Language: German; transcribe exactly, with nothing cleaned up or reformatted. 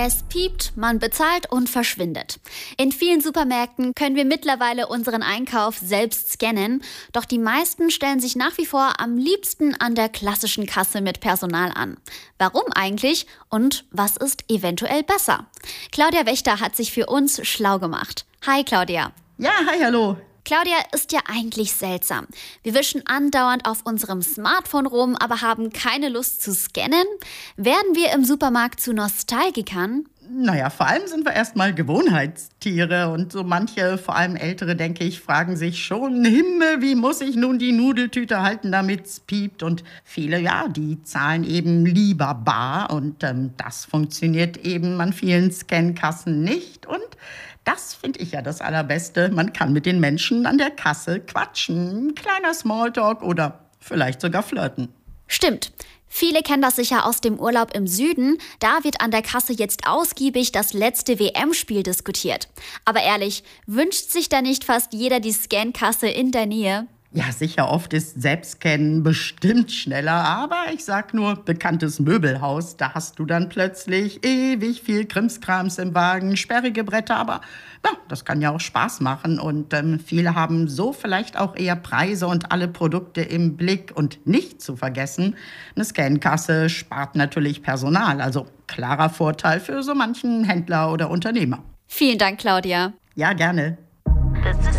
Es piept, man bezahlt und verschwindet. In vielen Supermärkten können wir mittlerweile unseren Einkauf selbst scannen, doch die meisten stellen sich nach wie vor am liebsten an der klassischen Kasse mit Personal an. Warum eigentlich und was ist eventuell besser? Claudia Wächter hat sich für uns schlau gemacht. Hi Claudia. Ja, hi, hallo. Claudia, ist ja eigentlich seltsam. Wir wischen andauernd auf unserem Smartphone rum, aber haben keine Lust zu scannen. Werden wir im Supermarkt zu Nostalgikern? Naja, vor allem sind wir erstmal Gewohnheitstiere und so manche, vor allem Ältere, denke ich, fragen sich schon, Himmel, wie muss ich nun die Nudeltüte halten, damit's piept? Und viele, ja, die zahlen eben lieber bar und ähm, das funktioniert eben an vielen Scankassen nicht und das finde ich ja das Allerbeste. Man kann mit den Menschen an der Kasse quatschen, ein kleiner Smalltalk oder vielleicht sogar flirten. Stimmt. Viele kennen das sicher aus dem Urlaub im Süden. Da wird an der Kasse jetzt ausgiebig das letzte W M-Spiel diskutiert. Aber ehrlich, wünscht sich da nicht fast jeder die Scankasse in der Nähe? Ja, sicher, oft ist Selbstscannen bestimmt schneller, aber ich sag nur, bekanntes Möbelhaus, da hast du dann plötzlich ewig viel Krimskrams im Wagen, sperrige Bretter, aber ja, das kann ja auch Spaß machen und ähm, viele haben so vielleicht auch eher Preise und alle Produkte im Blick und nicht zu vergessen, eine Scankasse spart natürlich Personal, also klarer Vorteil für so manchen Händler oder Unternehmer. Vielen Dank, Claudia. Ja, gerne. This is